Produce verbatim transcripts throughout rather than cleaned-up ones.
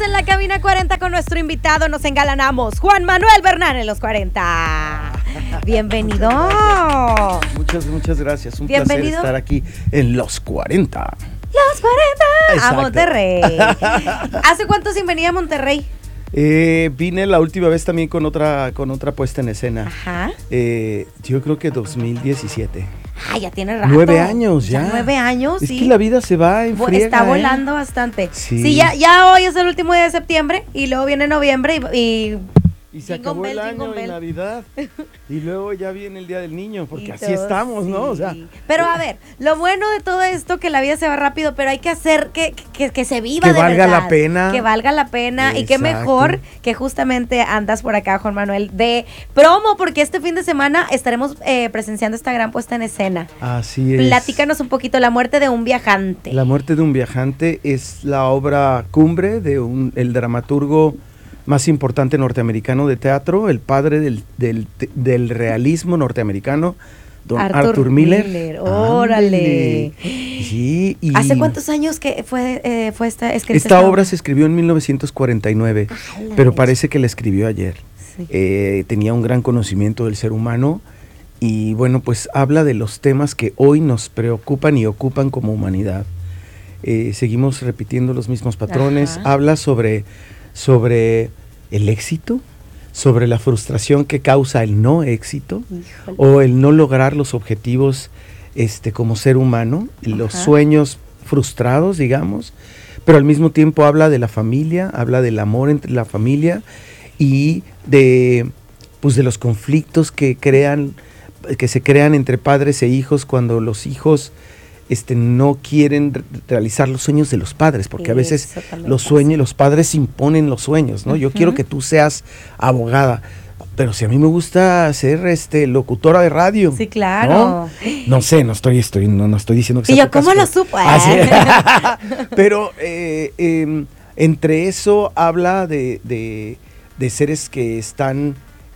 en la cabina cuarenta con nuestro invitado, nos engalanamos, Juan Manuel Bernal en los cuarenta. Bienvenido. Muchas, muchas gracias. Un Bienvenido. placer estar aquí en los cuarenta. Los cuarenta. Exacto. A Monterrey. ¿Hace cuánto sin venir a Monterrey? Eh, vine la última vez también con otra, con otra puesta en escena. Ajá. Eh, yo creo que dos mil diecisiete. Ah, ya tiene rato. Nueve años ya. ya nueve años, es sí. que la vida se va en friega, Está ¿eh? volando bastante. Sí. Sí, ya, ya hoy es el último día de septiembre y luego viene noviembre y... y Y se Jingle acabó bell, el jingle año y bell. Navidad. Y luego ya viene el Día del Niño, porque y así todo, estamos, ¿no? O sea, sí. Pero a ver, lo bueno de todo esto que la vida se va rápido, pero hay que hacer que, que, que se viva Que de valga verdad. la pena. Que valga la pena. Y qué Exacto. mejor que justamente andas por acá, Juan Manuel, de promo, porque este fin de semana estaremos eh, presenciando esta gran puesta en escena. así es. Platícanos un poquito, La muerte de un viajante. La muerte de un viajante es la obra cumbre de un, el dramaturgo más importante norteamericano de teatro, el padre del, del, del realismo norteamericano, don Arthur Arthur Miller. Miller, órale. Sí, y ¿Hace cuántos años que fue, eh, fue esta escrita? esta obra se escribió en mil novecientos cuarenta y nueve, Ah, la pero mecha. parece que la escribió ayer. Sí. Eh, tenía un gran conocimiento del ser humano y bueno, pues habla de los temas que hoy nos preocupan y ocupan como humanidad. Eh, seguimos repitiendo los mismos patrones. Ajá. Habla sobre, sobre el éxito, sobre la frustración que causa el no éxito Híjole. o el no lograr los objetivos este, como ser humano, los Ajá. sueños frustrados, digamos, pero al mismo tiempo habla de la familia, habla del amor entre la familia y de, pues, de los conflictos que crean, que se crean entre padres e hijos cuando los hijos este, no quieren re- realizar los sueños de los padres, porque a veces Eso también los pasa. sueños, los padres imponen los sueños, ¿no? Yo Ujú. quiero que tú seas abogada, pero si a mí me gusta ser este locutora de radio. Sí, claro. No, no sé, no estoy, estoy, no, no estoy diciendo que Y sea yo, tu caso, ¿cómo lo pero- supo? Ah, sí. Pero eh, eh, entre eso habla de, de, de seres que están,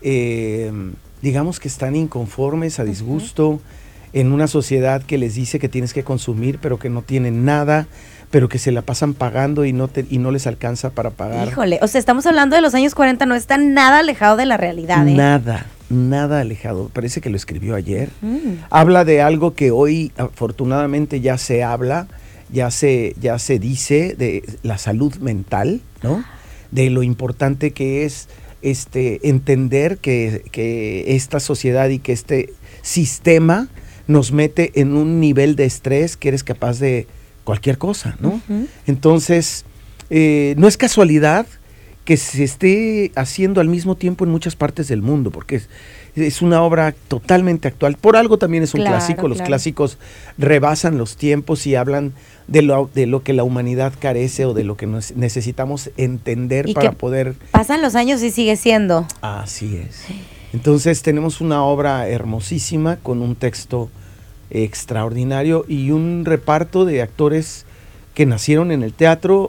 eh, digamos que están inconformes, a disgusto, en una sociedad que les dice que tienes que consumir, pero que no tienen nada, pero que se la pasan pagando y no, te, y no les alcanza para pagar. Híjole, o sea, estamos hablando de los años cuarenta, no está nada alejado de la realidad, ¿eh? Nada, nada alejado. Parece que lo escribió ayer. Mm. Habla de algo que hoy afortunadamente ya se habla, ya se, ya se dice, de la salud mental, ¿no? De lo importante que es este, entender que, que esta sociedad y que este sistema nos mete en un nivel de estrés que eres capaz de cualquier cosa, ¿no? Ujú. Entonces, eh, no es casualidad que se esté haciendo al mismo tiempo en muchas partes del mundo, porque es, es una obra totalmente actual. Por algo también es un Claro, clásico. Los claro. clásicos rebasan los tiempos y hablan de lo, de lo que la humanidad carece o de lo que nos necesitamos entender Y para que- poder... Pasan los años y sigue siendo. Así es. Entonces tenemos una obra hermosísima con un texto extraordinario y un reparto de actores que nacieron en el teatro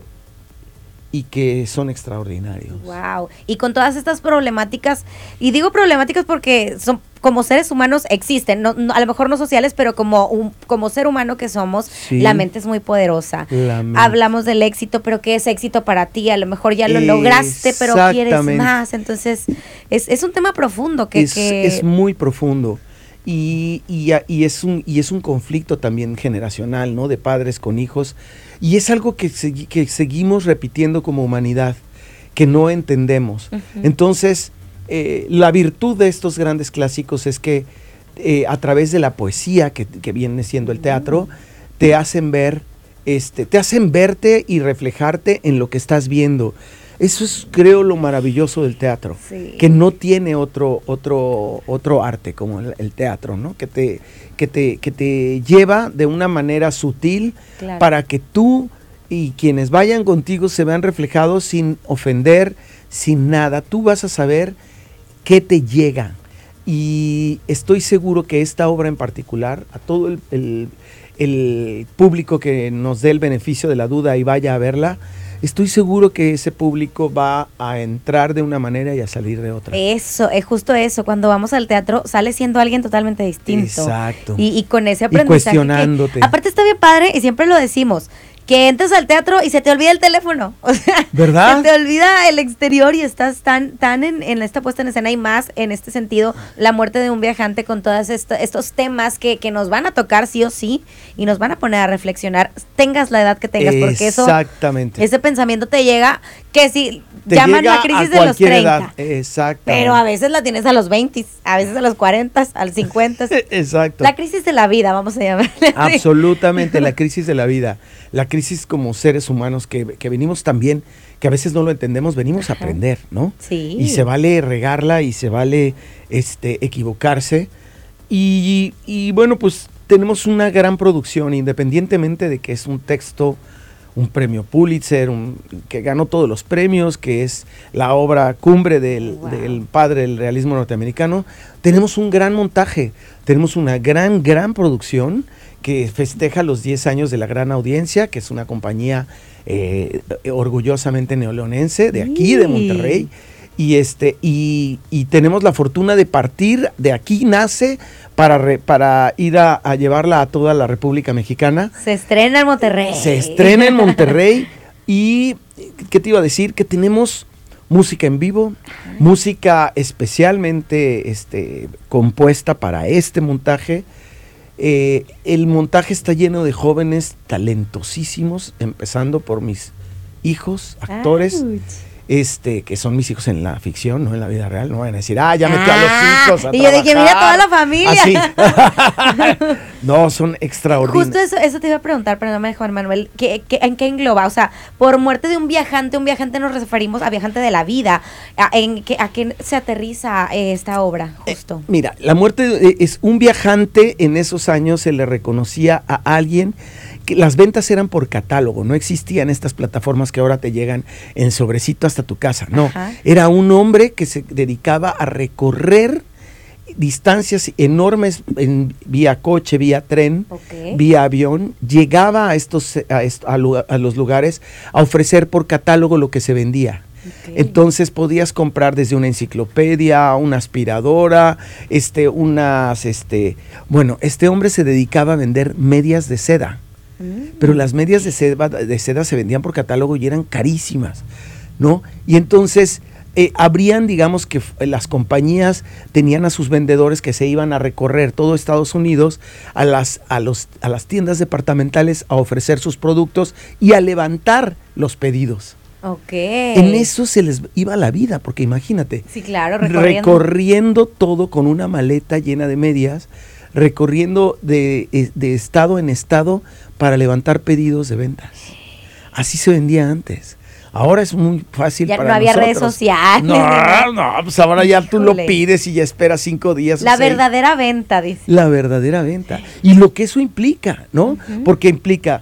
y que son extraordinarios. Wow. Y con todas estas problemáticas, y digo problemáticas porque son como seres humanos existen, no, no- a lo mejor no sociales, pero como un, como ser humano que somos, Sí. la mente es muy poderosa. La mente. Hablamos del éxito, pero ¿qué es éxito para ti? A lo mejor ya lo lograste, pero quieres Exactamente. más. Entonces, es, es un tema profundo que... es, que es muy profundo y, y, a- y es un, y es un conflicto también generacional, ¿no? De padres con hijos. Y es algo que, segui- que seguimos repitiendo como humanidad, que no entendemos. Ujú. Entonces, eh, la virtud de estos grandes clásicos es que eh, a través de la poesía, que, que viene siendo el teatro, te hacen ver, este, te hacen verte y reflejarte en lo que estás viendo. Eso es, creo, lo maravilloso del teatro, Sí. que no tiene otro, otro, otro arte como el, el teatro, ¿no? Que te, que te, que te lleva de una manera sutil Claro. para que tú y quienes vayan contigo se vean reflejados sin ofender, sin nada. Tú vas a saber qué te llega. Y estoy seguro que esta obra en particular, a todo el, el- el público que nos dé el beneficio de la duda y vaya a verla, estoy seguro que ese público va a entrar de una manera y a salir de otra. Eso, es justo eso. Cuando vamos al teatro, sales siendo alguien totalmente distinto. Exacto. Y, y con ese Y aprendizaje. que- cuestionándote. aparte está bien padre, y siempre lo decimos, que entres al teatro y se te olvida el teléfono. O sea, ¿verdad? se te olvida el exterior y estás tan, tan en, en esta puesta en escena y más en este sentido, la muerte de un viajante con todos estos temas que, que nos van a tocar sí o sí y nos van a poner a reflexionar, tengas la edad que tengas, porque eso, exactamente, ese pensamiento te llega, que si te llaman llega la crisis a de los treinta. Edad. Exacto. Pero a veces la tienes a los veinte, a veces a los cuarenta, a los cincuenta. Exacto. La crisis de la vida, vamos a llamarle. Absolutamente, la crisis de la vida. La crisis como seres humanos que, que venimos también, que a veces no lo entendemos, venimos Ajá. a aprender, ¿no? Sí. Y se vale regarla y se vale este equivocarse. Y, y bueno, pues tenemos una gran producción, independientemente de que es un texto, un premio Pulitzer, un, que ganó todos los premios, que es la obra cumbre del, Wow. del padre del realismo norteamericano. Tenemos un gran montaje, tenemos una gran, gran producción que festeja los diez años de La Gran Audiencia, que es una compañía eh, orgullosamente neoleonense, de aquí, de Monterrey. Y este y, y tenemos la fortuna de partir de aquí, nace para re, para ir a, a llevarla a toda la República Mexicana. Se estrena en Monterrey. Se estrena en Monterrey. Y ¿qué te iba a decir? Que tenemos música en vivo, Ajá. música especialmente este, compuesta para este montaje. Eh, el montaje está lleno de jóvenes talentosísimos, empezando por mis hijos, actores. Ouch. Este, que son mis hijos en la ficción, no en la vida real, no van a decir, ah, ya metió ah, a los hijos a y trabajar. yo dije, mira toda la familia. Así. No, son extraordinarios. Justo eso, eso te iba a preguntar, perdóname, Juan Manuel, ¿qué, qué, ¿en qué engloba? O sea, por muerte de un viajante, un viajante nos referimos a viajante de la vida. ¿A, en qué, a qué se aterriza eh, esta obra, justo? Eh, mira, la muerte es un viajante, en esos años se le reconocía a alguien que las ventas eran por catálogo, no existían estas plataformas que ahora te llegan en sobrecito hasta tu casa, no. Ajá. Era un hombre que se dedicaba a recorrer distancias enormes en vía coche, vía tren, okay. vía avión, llegaba a estos a, est a, a los lugares a ofrecer por catálogo lo que se vendía. Okay. Entonces podías comprar desde una enciclopedia, una aspiradora, este, unas, este, bueno, este hombre se dedicaba a vender medias de seda. Pero las medias de seda, de seda se vendían por catálogo y eran carísimas, ¿no? Y entonces eh, habrían, digamos que las compañías tenían a sus vendedores que se iban a recorrer todo Estados Unidos a las, a los, a las tiendas departamentales a ofrecer sus productos y a levantar los pedidos. Okay. En eso se les iba la vida, porque imagínate, sí, claro, recorriendo. recorriendo todo con una maleta llena de medias, recorriendo de, de estado en estado para levantar pedidos de ventas. Así se vendía antes. Ahora es muy fácil ya para no había nosotros. redes sociales. No, no, pues ahora ya Híjole. Tú lo pides y ya esperas cinco días. La verdadera venta, dice. La verdadera venta. Y lo que eso implica, ¿no? Uh-huh. Porque implica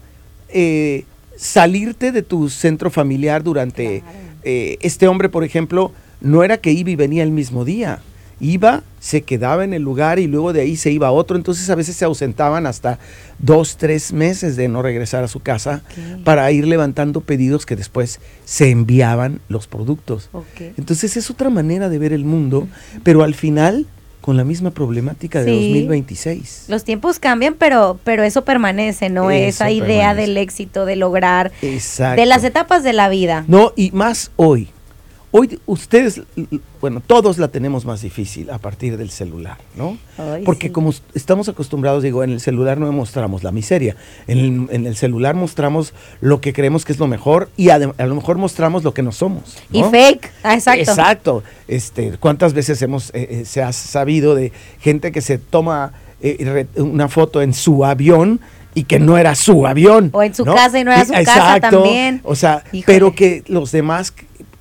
eh, salirte de tu centro familiar durante... Claro. Eh, este hombre, por ejemplo, no era que iba y venía el mismo día. Iba, se quedaba en el lugar y luego de ahí se iba a otro, entonces a veces se ausentaban hasta dos, tres meses de no regresar a su casa okay. para ir levantando pedidos que después se enviaban los productos. Okay. Entonces es otra manera de ver el mundo, uh-huh. pero al final con la misma problemática de sí. dos mil veintiséis. Los tiempos cambian, pero, pero eso permanece, ¿no? Eso Esa idea permanece. Del éxito, de lograr, Exacto. de las etapas de la vida. No, y más hoy. Hoy ustedes, bueno, todos la tenemos más difícil a partir del celular, ¿no? Ay, Porque sí. como estamos acostumbrados, digo, en el celular no mostramos la miseria, en el, en el celular mostramos lo que creemos que es lo mejor y a, a lo mejor mostramos lo que no somos, ¿no? Y fake, ah, exacto. Exacto. Este, ¿cuántas veces hemos eh, se ha sabido de gente que se toma eh, una foto en su avión y que no era su avión? O en su ¿no? casa y no era su y, casa exacto, también. O sea, Híjole. Pero que los demás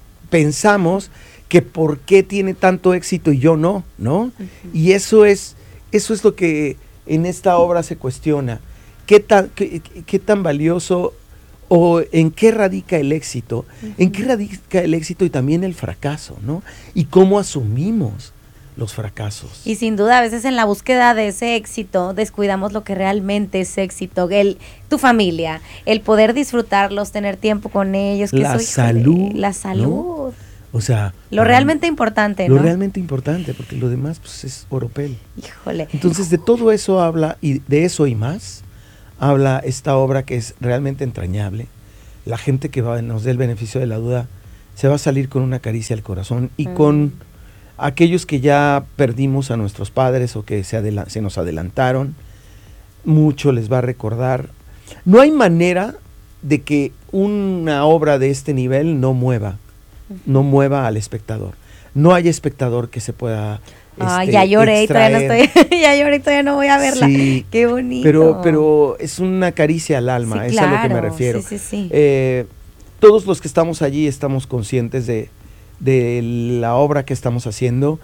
pensamos que por qué tiene tanto éxito y yo no, ¿no? Uh-huh. Y eso es, eso es lo que en esta obra se cuestiona. ¿Qué tan, qué, qué tan valioso o en qué radica el éxito? Uh-huh. ¿En qué radica el éxito y también el fracaso, ¿no? Y cómo asumimos los fracasos. Y sin duda a veces en la búsqueda de ese éxito descuidamos lo que realmente es éxito, el tu familia, el poder disfrutarlos, tener tiempo con ellos, que la eso, salud, híjole, la salud. ¿no? O sea, lo realmente importante, lo ¿no? Lo realmente importante, porque lo demás pues es oropel. Híjole. Entonces de todo eso habla, y de eso y más, habla esta obra que es realmente entrañable. La gente que va, nos dé el beneficio de la duda se va a salir con una caricia al corazón y mm. con aquellos que ya perdimos a nuestros padres o que se, adela- se nos adelantaron, mucho les va a recordar. No hay manera de que una obra de este nivel no mueva, no mueva al espectador. No hay espectador que se pueda Ay, este, ya lloré y todavía no extraer. estoy, ya lloré y todavía no voy a verla. Sí, qué bonito. Pero, pero es una caricia al alma, sí, es claro, a lo que me refiero. Sí, sí, sí. Eh, todos los que estamos allí estamos conscientes de, de la obra que estamos haciendo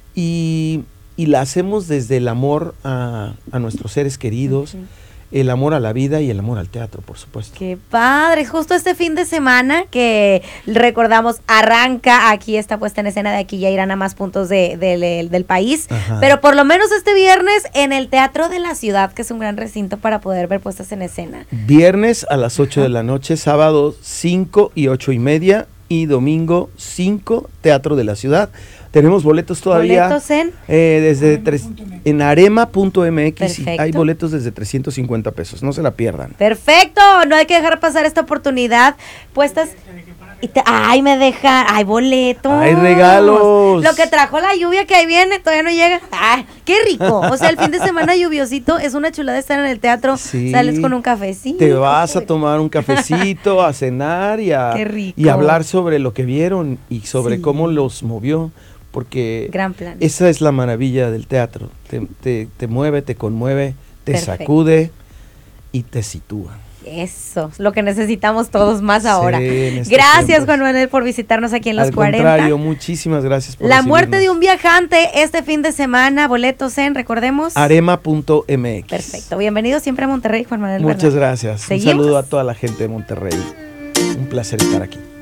y, y la hacemos desde el amor a, a nuestros seres queridos, uh-huh. el amor a la vida y el amor al teatro, por supuesto. Qué padre, justo este fin de semana que recordamos arranca aquí esta puesta en escena, de aquí ya irán a más puntos de, de, de, del país, Ajá. pero por lo menos este viernes en el Teatro de la Ciudad, que es un gran recinto para poder ver puestas en escena. Viernes a las ocho Ajá. de la noche, sábado cinco y ocho y media y domingo cinco, Teatro de la Ciudad. Tenemos boletos todavía. ¿Boletos en? Eh, desde tres, en arema punto m x y hay boletos desde trescientos cincuenta pesos, no se la pierdan. Perfecto, no hay que dejar pasar esta oportunidad. Puestas... Y te, ay, me deja, ay, boletos. Hay regalos. Lo que trajo la lluvia que ahí viene, todavía no llega. Ay, qué rico. O sea, el fin de semana lluviosito, es una chulada estar en el teatro. Sí, sales con un cafecito. Te vas a tomar un cafecito, a cenar y a, qué rico. y a hablar sobre lo que vieron y sobre sí. cómo los movió. Porque gran plan. Esa es la maravilla del teatro. Te, te, te mueve, te conmueve, te Perfecto. sacude y te sitúa. Eso, lo que necesitamos todos más ahora. Sí, gracias, tiempos. Juan Manuel, por visitarnos aquí en Los Al cuarenta. Al contrario, muchísimas gracias por La recibirnos. muerte de un viajante este fin de semana, boletos en, recordemos. arema punto m x. Perfecto, bienvenido siempre a Monterrey, Juan Manuel. Muchas Bernal. gracias. ¿Seguimos? Un saludo a toda la gente de Monterrey. Un placer estar aquí.